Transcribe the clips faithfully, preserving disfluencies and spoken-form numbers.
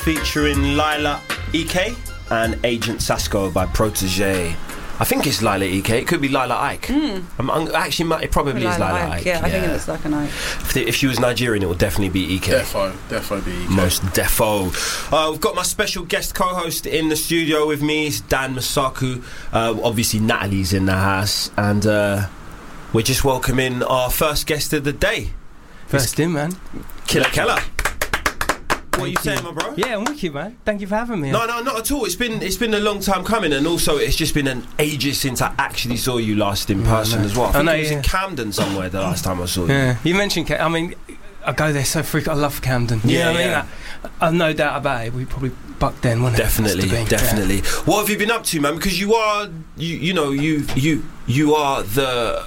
featuring Lila E K and Agent Sasco by Protege. I think it's Lila E K. It could be Lila Ike. Mm. I'm, I'm, actually, it probably Lila is Lila Ike. Ike. Yeah, I yeah. think it looks like an Ike. If, the, if she was Nigerian, it would definitely be E K. Defo, defo be E K. Most defo. Uh, we've got my special guest co-host in the studio with me. It's Dan Masaku. Uh, obviously, Natalie's in the house, and uh, we're just welcoming our first guest of the day. First in, man. Killa Kela. What are you Thank saying, you. my bro? Yeah, I'm with you, man. Thank you for having me. No, no, not at all. It's been it's been a long time coming, and also it's just been an ages since I actually saw you last in person no. as well. I think I know, it was yeah. in Camden somewhere the last time I saw you. Yeah, you mentioned Cam- I mean, I go there so frequently. I love Camden. You Yeah, know what yeah. I mean? I, I've no doubt about it. We probably bucked then, wouldn't Definitely, it? definitely. Yeah. What have you been up to, man? Because you are, you you know, you you you are the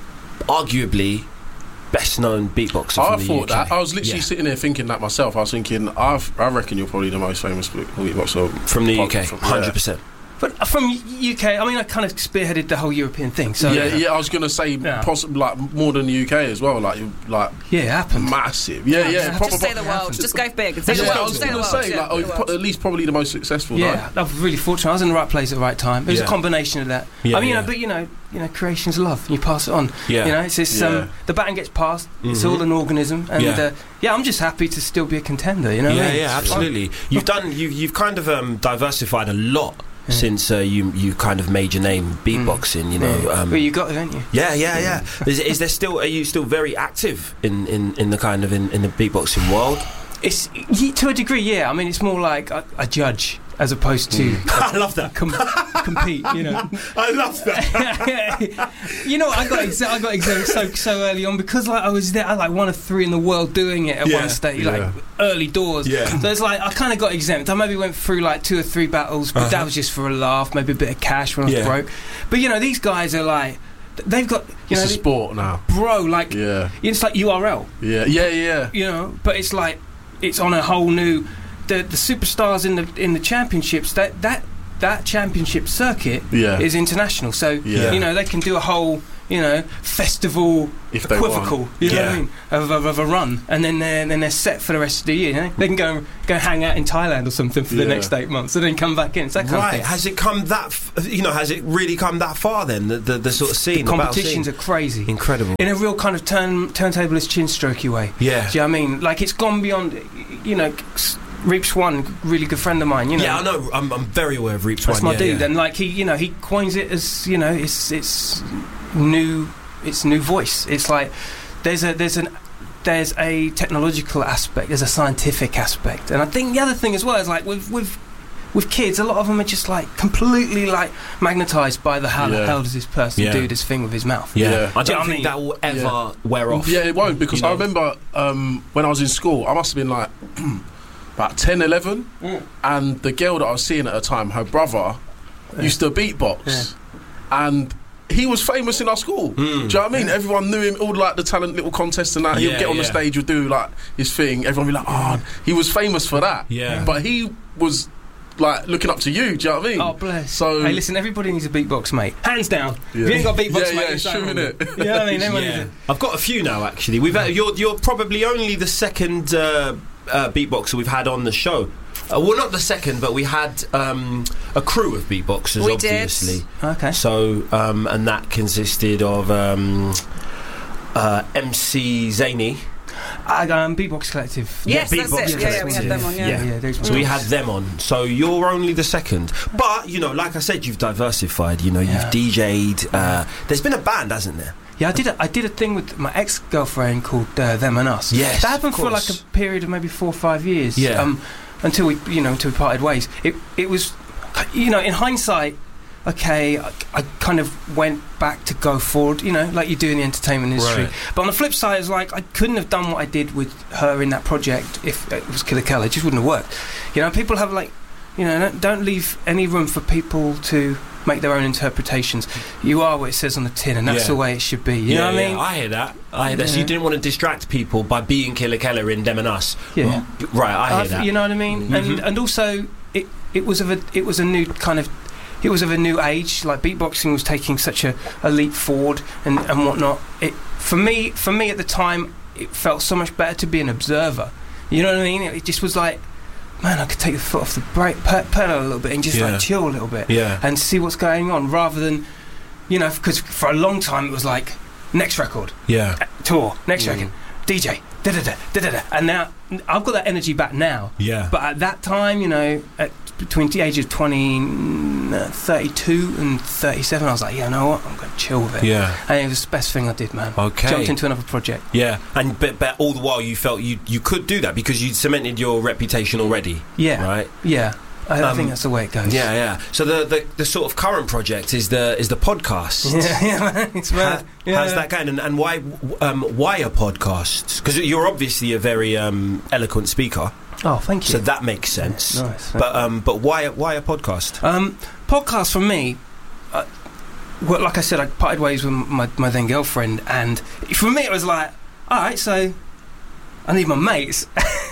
arguably best known beatboxer I from the thought U K. that. I was literally Yeah. sitting there thinking that myself. I was thinking, I've, I reckon you're probably the most famous beatboxer from the U K, from- hundred yeah. percent. But from U K, I mean, I kind of spearheaded the whole European thing. So yeah, yeah, I was gonna say Yeah. possibly like more than the U K as well. Like, like yeah, it happened. massive. Yeah, yeah. Proper, Just say the proper- world. Just go big. And say Yeah, the I world. was Say the gonna world. say yeah, like, oh, the world. pro- at least probably the most successful. Yeah, Like. I was really fortunate. I was in the right place at the right time. It was Yeah. a combination of that. Yeah, I mean, you yeah. know, but you know, you know, creation's love. And you pass it on. Yeah. You know, it's this. Yeah. Um, the baton gets passed. It's Mhm. all an organism, and Yeah. uh, yeah, I'm just happy to still be a contender. You know. what Yeah, I mean? yeah, absolutely. You've done, you, you've kind of um, diversified a lot Yeah. since uh, you you kind of made your name beatboxing. You know. Yeah. Um, well, you got it, haven't you? yeah, yeah, yeah. Is, is there still? Are you still very active in, in, in the kind of in, in the beatboxing world? It's y- to a degree, yeah. I mean, it's more like a, a judge as opposed to I love that. com- compete. You know. I love that. You know, I got exa- I got examined so so early on because like I was there, I like one of three in the world doing it at Yeah, one stage, yeah. like early doors. Yeah. So it's like I kind of got exempt. I maybe went through like two or three battles, but Uh-huh. that was just for a laugh, maybe a bit of cash when I was Yeah. broke. But you know, these guys are like, they've got you It's know, a sport now. bro, like Yeah, it's like U R L. yeah, yeah, yeah. You know, but it's like it's on a whole new. The the superstars in the in the championships that that that championship circuit Yeah. is international. So Yeah. you know they can do a whole you know festival If they equivocal. want. You know Yeah. what I mean? Of, of, of a run, and then they're then they're set for the rest of the year. You know? They can go go hang out in Thailand or something for the Yeah. next eight months, and then come back in. It's that kind of Right? thing. Has it come that? F- you know, has it really come that far? Then the the, the sort of scene, The battle competitions scene? are crazy. Incredible. In a real kind of turn turntablist chin strokey way. Yeah. Do you know what I mean? Like it's gone beyond. You know, Reeps One, really good friend of mine. You know. Yeah, I know. I'm, I'm very aware of Reeps That's One. my yeah, dude, yeah. and like he, you know, he coins it as you know, it's it's new, it's new voice. It's like there's a there's an there's a technological aspect, there's a scientific aspect, and I think the other thing as well is like with with with kids, a lot of them are just like completely like magnetised by the how the Yeah. hell does this person Yeah. do this thing with his mouth? Yeah. Yeah. I Do you don't know think what I that will ever Yeah. wear off. Yeah, it won't because You know? I remember um, when I was in school, I must have been like about ten, eleven, Mm. and the girl that I was seeing at the time, her brother, Yeah. used to beatbox, and he was famous in our school. Mm. Do you know what I mean? Everyone knew him, all like the talent little contests and that. He'd Yeah, get on the yeah. stage, would do like his thing. Everyone would be like, oh, he was famous for that. Yeah. But he was like looking up to you. Do you know what I mean? Oh bless. So Hey, listen, everybody needs a beatbox, mate. Hands down. Yeah. If you ain't got beatbox, Yeah, mate, yeah, it's true, something wrong. innit? You know what I mean? Everyone needs Yeah. it. I've got a few now. Actually, we've had, you're you're probably only the second uh, uh, beatboxer we've had on the show. Uh, well, not the second, but we had um, a crew of beatboxers, We did. obviously. Okay. So, um, and that consisted of um, uh, M C Zany. I um, Beatbox Collective. Yes, Yeah, that's Beatbox it. Yeah, yeah, we had them on. Yeah. Yeah. yeah, those So we had them on. So you're only the second. But, you know, like I said, you've diversified. You know, Yeah. you've D J'd. Uh, there's been a band, hasn't there? Yeah, I did. A, I did a thing with my ex-girlfriend called uh, Them and Us. Yes, that happened of for like course. a period of maybe four or five years. Yeah. Um, until we, you know, until we parted ways. It, it was, you know, in hindsight, okay, I, I kind of went back to go forward, you know, like you do in the entertainment industry. Right. But on the flip side, it's like I couldn't have done what I did with her in that project if it was Killa Kela. It just wouldn't have worked. You know, people have like, you know, don't, don't leave any room for people to make their own interpretations. You are what it says on the tin, and that's Yeah. the way it should be. You yeah, know what I mean? yeah, I hear that. I hear that. So Yeah. you didn't want to distract people by being Killa Kela in Them and Us. Yeah. Right, I hear I've- that. You know what I mean? Mhm. And and also it it was of a it was a new kind of it was of a new age. Like beatboxing was taking such a, a leap forward and, and whatnot. It for me for me at the time it felt so much better to be an observer. You know what I mean? It just was like man, I could take the foot off the brake pe- pedal a little bit and just Yeah. like chill a little bit Yeah. and see what's going on, rather than, you know, because for a long time it was like next record, Yeah. tour, next Mm. record, D J, da da da da da da, and now I've got that energy back now. Yeah. But at that time, you know, at between the age of twenty, uh, thirty-two and thirty-seven, I was like, yeah, you know what, I'm going to chill with it. Yeah. And it was the best thing I did, man. Okay. Jumped into another project. Yeah. And but, but all the while you felt you you could do that because you'd cemented your reputation already. Yeah. Right. Yeah. I, I Um, think that's the way it goes. Yeah, yeah. So the, the, the sort of current project is the is the podcast. Yeah, yeah, man. It's How, mad. Yeah. How's that going? And, and why um, why a podcast? Because you're obviously a very um, eloquent speaker, Oh, thank you. so that makes sense. Yeah, nice. But um, but why why a podcast? Um, podcast for me, uh, well, like I said, I parted ways with my, my then girlfriend, and for me it was like, all right, so I need my mates,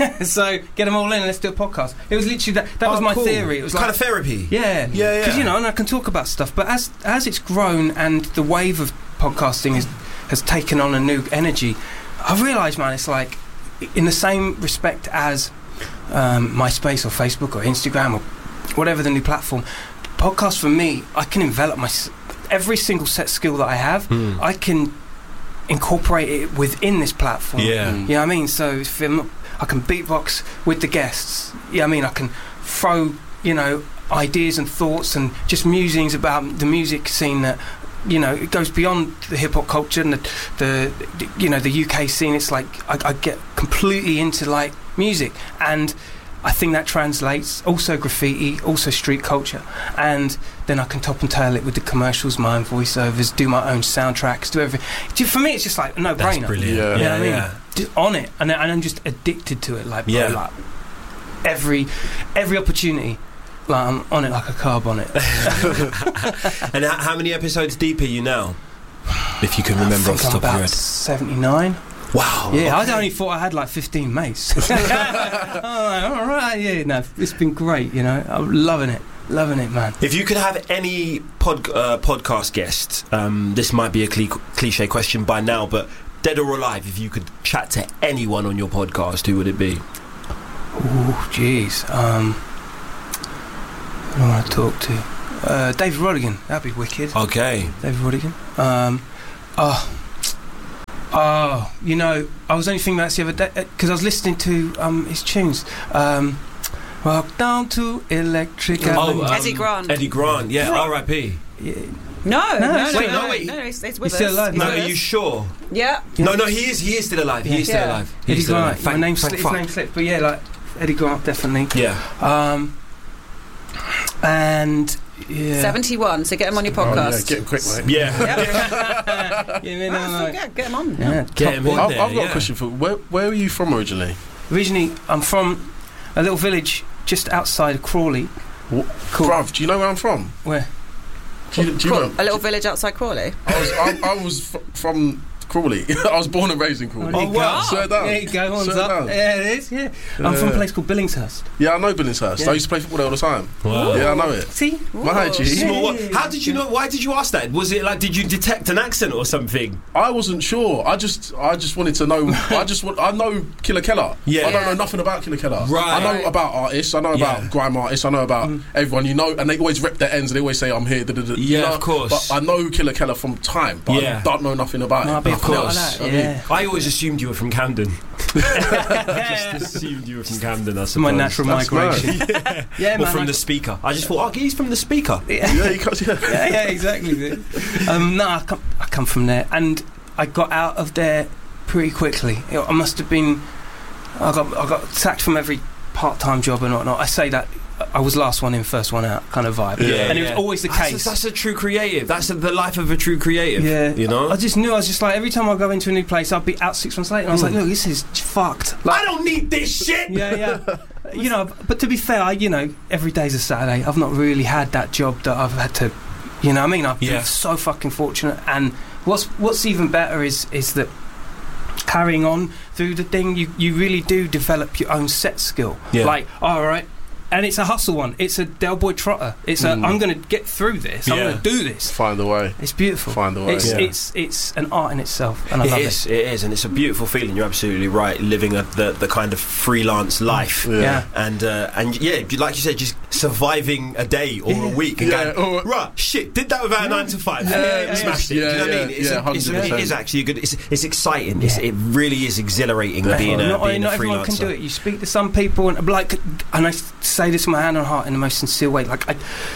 so get them all in and let's do a podcast. It was literally that. That was Oh, my cool. theory. It was kind like of therapy. yeah, Yeah, yeah. Because you know, and I can talk about stuff, but as as it's grown and the wave of podcasting has has taken on a new energy, I realise, man, it's like in the same respect as um, MySpace or Facebook or Instagram or whatever the new platform. Podcast for me, I can envelop my s- every single set skill that I have. Hmm. I can incorporate it within this platform. Yeah. Mm. You know what I mean? So if I'm not, I can beatbox with the guests. Yeah, I mean, I can throw, you know, ideas and thoughts and just musings about the music scene that, you know, it goes beyond the hip hop culture and the, the, you know, the U K scene. It's like I, I get completely into like music, and I think that translates also graffiti, also street culture, and then I can top and tail it with the commercials, my own voiceovers, do my own soundtracks, do everything. Do- For me, it's just like a no-brainer. That's brilliant. Yeah. You know Yeah, what I mean? yeah. Just on it, and, and I'm just addicted to it. Like, bro, Yeah. like every every opportunity, like I'm on it like a carb on it. And how, how many episodes deep are you now? If you can remember I off think the I'm top of your about head. seventy-nine. Wow. Yeah, okay. I only thought I had like fifteen mates. I'm like, all right, yeah, no, it's been great. You know, I'm loving it, loving it, man. If you could have any pod, uh, podcast guest, um, this might be a cli- cliche question by now, but dead or alive, if you could chat to anyone on your podcast, who would it be? Oh, jeez. Um, who do I want to talk to? Uh, David Rodigan. That'd be wicked. Okay. David Rodigan. Um, oh, oh, you know, I was only thinking about this the other day because I was listening to um, his tunes. Um, Walk down to Electric Avenue. um, Eddie Grant. Eddie Grant, yeah, R I P. Yeah. No, No, no, no, wait, no, no, wait. no, he's, he's He's with still us. alive, He's No, no, with are us. you sure? Yeah. Yeah. No, no, he is. He is still alive. He is still Yeah. alive. He's Eddie still alive. Grant. My Thank- name thank slipped. His fuck. name slipped, but yeah, like Eddie Grant, definitely. Yeah. Um, and yeah, seventy-one, so get him on your Oh, yeah, podcast. get him quick, mate. Yeah. Yeah. yeah, no, No, no, no. yeah, get him on. Yeah, Get top him boy. in I've, there, I've got yeah. a question for where. Where are you from originally? Originally, I'm from a little village just outside of Crawley. Wh- Cool. Bruv, do you know where I'm from? Where? Do you, do you Cool. know? A little village outside Crawley. I was, I, I was f- from Crawley. I was born and raised in Crawley. there you Oh, wow. go. Swear down. There you go. One's Swear up. down. Yeah, it is. Yeah, I'm from a place called Billingshurst. Yeah, I know Billingshurst. Yeah. I used to play football there all the time. Wow. Yeah, I know it. See, My G. Small one. Yeah. How did you know? Why did you ask that? Was it like, did you detect an accent or something? I wasn't sure. I just, I just wanted to know. I just, want, I know Killer Keller. Yeah. I don't know nothing about Killer Keller. Right. I know about artists. I know about Yeah. grime artists. I know about Mm. everyone. You know, and they always rep their ends. And they always say, "I'm here." Da, da, da, you Yeah, know? of course. But I know Killer Keller from time, but Yeah. I don't know nothing about No, it. I'll be a Nothing part of else. that, I mean, yeah. I always assumed you were from Camden. I just assumed you were from Camden. I suppose. my natural That's migration. Yeah, Or man. from I the got- speaker. I just thought, oh, he's from the speaker. yeah, yeah, you can't, yeah. yeah, yeah, exactly. um, no, I come, I come from there, and I got out of there pretty quickly. You know, I must have been. I got I got sacked from every part-time job and whatnot. I say that I was last one in, first one out kind of vibe. Yeah, and it was yeah. always the That's case. A, that's a true creative. That's a, the life of a true creative. Yeah, You know? I just knew. I was just like, every time I go into a new place, I'll be out six months later, and I was like, Mm. look, this is fucked. Like, I don't need this shit! yeah, yeah. You know, but to be fair, I, you know, every day's a Saturday. I've not really had that job that I've had to, you know what I mean? I've Yeah. been so fucking fortunate. And what's what's even better is is that carrying on through the thing, you, you really do develop your own set skill. Yeah. Like, all right, and it's a hustle one. It's a Del Boy Trotter. It's a Mm. I'm going to get through this. I'm Yeah. going to do this. Find a way. It's beautiful. Find a way. It's Yeah. it's it's an art in itself, and I It love is, it. it is, and it's a beautiful feeling. You're absolutely right. Living a, the the kind of freelance life, Yeah. Yeah. and uh, and yeah, like you said, just surviving a day or a week, and Yeah, going, or- right, shit, did that without a nine to five. Yeah, Yeah, yeah, smashed it. yeah, Do you know what I yeah, mean? It's, yeah, a, it's a, one hundred percent. it is actually a good. It's, it's exciting. It's, it really is exhilarating Definitely. being a not being not a everyone can freelancer. do it. You speak to some people, and like, and I say this with my hand on heart in the most sincere way. Like, I,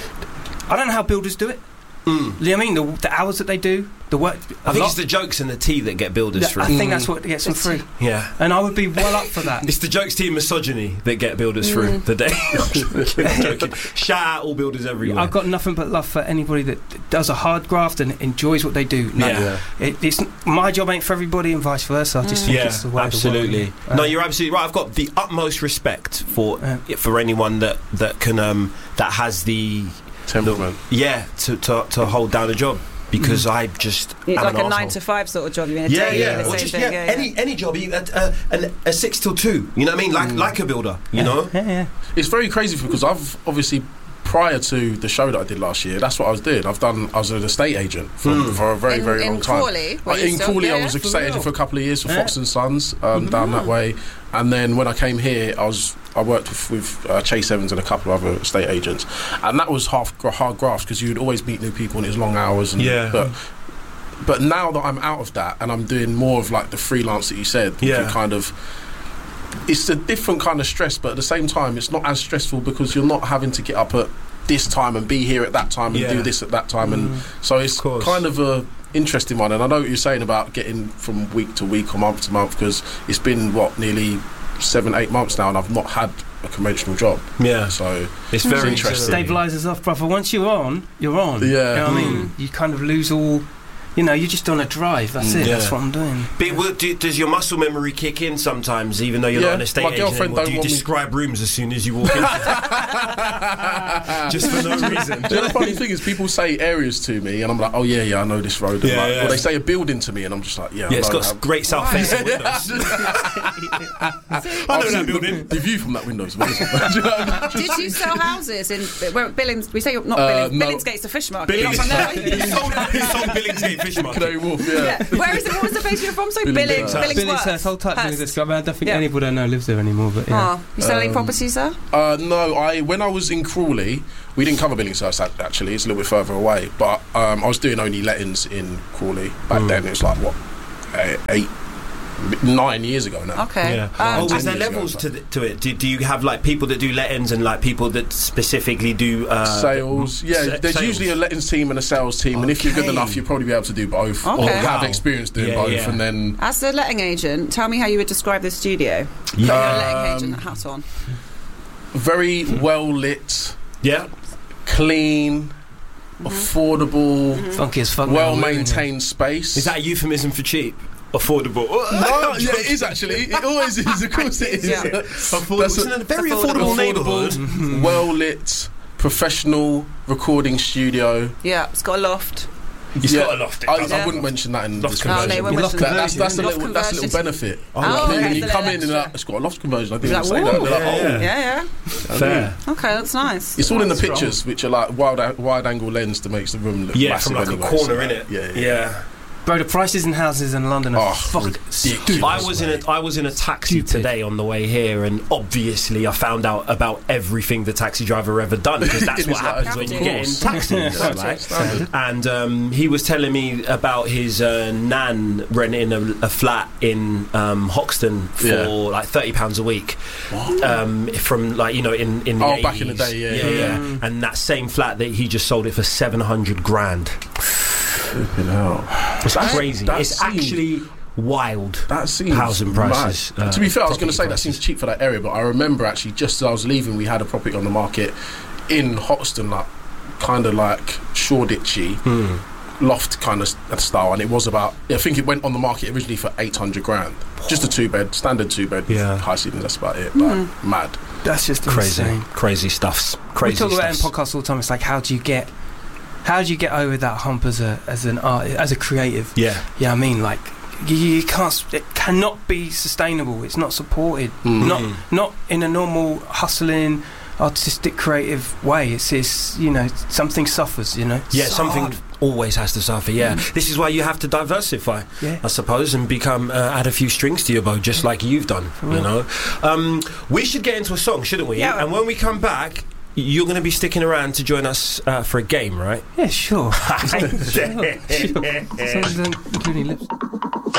I don't know how builders do it. Mm. You know what I mean? The, the hours that they do, the work. I a think lot- it's the jokes and the tea that get builders Yeah, through. I think Mm. that's what gets them through, Yeah. and I would be well up for that. It's the jokes, tea, and misogyny that get builders through the day. Joking. Shout out all builders everywhere. I've got nothing but love for anybody that does a hard graft and enjoys what they do. Like, Yeah. it, it's my job ain't for everybody, and vice versa. I just think Yeah, it's the way absolutely. The world, no, uh, you're absolutely right. I've got the utmost respect for Yeah. for anyone that that can um, that has the Temperament. yeah to, to to hold down a job, because I just It's am like an a nine arsehole. to five sort of job. You mean a Yeah, day, yeah, the or same just thing, yeah, yeah, any any job, you- a, a, a, a six till two. You know what I mean? Like Mm. like a builder. You know. Yeah, yeah. It's very crazy because I've obviously, prior to the show that I did last year, that's what I was doing. I've done. I was an estate agent for, Mm. for a very in, very in long time. Crawley, Uh, were you in still- Crawley, yeah, I was yeah, an estate agent real? for a couple of years for Yeah. Fox and Sons um, down that way, and then when I came here, I was I worked with, with uh, Chase Evans and a couple of other estate agents, and that was half gra- hard graft because you'd always meet new people and it was long hours. And, Yeah. But but now that I'm out of that and I'm doing more of like the freelance that you said, you Yeah. can kind of. It's a different kind of stress, but at the same time, it's not as stressful because you're not having to get up at this time and be here at that time and Yeah. do this at that time, and so it's Of course. kind of a interesting one. And I know what you're saying about getting from week to week or month to month, because it's been what nearly seven, eight months now, and I've not had a conventional job. Yeah. So It's very interesting. exhilarating. Stabilizes off, brother. Once you're on, you're on. Yeah. You know what I Mm. mean? You kind of lose all. You know, you're just on a drive. That's Mm. it. Yeah. That's what I'm doing. But will- do, does your muscle memory kick in sometimes, even though you're Yeah, not an estate my agent girlfriend anymore? don't Do you want me- describe rooms as soon as you walk in? Just for no reason. The other funny thing is people say areas to me and I'm like, oh yeah, yeah, I know this road. And Yeah, like, yeah. Or they say a building to me and I'm just like, yeah, Yeah, I it's know got how- great south facing windows. I know I've that seen building. The, the view from that window is amazing. Do you know what I mean? Did you sell houses in where Billings? We say not Uh, Billings. no. Billingsgate's the fish market. Billings- You're not from there. He sold, he sold Billingsgate Fish Market. Canary Wharf, yeah. Yeah. Where is it? What was the place you're from? So Billings- Billings. Hurst. Billingsworth. Billings, whole type Hurst. Billings. I mean, I don't think Yeah. anybody I know lives there anymore. But yeah. Oh, you sell any Um, properties there? Uh, no, I when I was in Crawley, we didn't cover Billingshurst ac- actually. It's a little bit further away, but um, I was doing only lettings in Crawley back Mm. then. It was like what eh, eight, nine years ago now. Okay. Yeah. Um, oh, is there years ago, levels so. to, the, to it? Do, do you have like people that do lettings and like people that specifically do uh, Sales, yeah. sa- There's sales? usually a lettings team and a sales team, and if you're good Okay. enough, you'll probably be able to do both, or Okay. have Wow. experience doing Yeah, both. yeah. And then As a letting agent, tell me how you would describe the studio. Yeah. You're a letting Um, agent, hat on. very well lit, Yeah. clean, affordable, Funky as fuck. now, well isn't it? maintained space. Is that a euphemism for cheap? Affordable. No, yeah, it is actually. It always is. Of course, it is. Yeah. Affordable. That's It's a- in a very affordable. affordable, neighbourhood. Affordable, well lit, professional recording studio. Yeah, it's got a loft. It's Yeah, got a loft. It I, does I have wouldn't a loft. mention that in Loft this conversion. Oh, they were You love mentioning That, that's, that's, a Loft little, that's a little conversion. benefit. Oh, Oh, when okay. you It's a come little in and like, extra. it's got a loft conversion. I didn't You're even like, say that. "Ooh." They're like, oh. Yeah, Yeah, yeah. Fair. Okay, that's nice. It's all in the That's pictures, which are like wide, wide angle lens to make the room look Yeah, massive from like anyway, a corner so, in it. Yeah, yeah. Yeah. Bro, the prices in houses in London are Oh, fucking ridiculous. stupid. I was in a I was in a taxi Stupid. today on the way here, and obviously I found out about everything the taxi driver ever done, because that's It what is like- happens when you Of get in course. taxis. That's Like. standard. And um, he was telling me about his uh, nan renting a, a flat in um, Hoxton for Yeah. like thirty pounds a week, um, from like you know in in the Oh, eighties. back in the day, yeah, yeah, yeah. yeah. And that same flat that he just sold it for seven hundred grand. Flipping hell. It's That- crazy. that It's seems- actually wild. That seems Housing prices, mad. uh, to be fair, I was going to property say that prices. seems cheap for that area, but I remember actually just as I was leaving, we had a property on the market in Hoxton, like kind of like Shoreditchy Hmm. loft kind of style, and it was about. I think it went on the market originally for eight hundred grand, just a two bed, standard two bed, Yeah. high ceilings. That's about it. Like, mad. That's just Crazy, insane. crazy stuffs. Crazy we talk about it in stuffs. podcasts all the time. It's like, how do you get, how do you get over that hump as a as an art as a creative? Yeah, Yeah, I mean, like, you, you can't. s- It cannot be sustainable. It's not supported. Mm. Not not in a normal hustling artistic, creative way. It's, it's you know, something suffers, you know. Yeah, It's something hard. always has to suffer, yeah. Mm. This is why you have to diversify, Yeah. I suppose, and become, uh, add a few strings to your bow, just like you've done, you real. know. Um, we should get into a song, shouldn't we? Yeah. And when we come back, you're going to be sticking around to join us uh, for a game, right? Yeah, sure. sure. Sure. Including lips.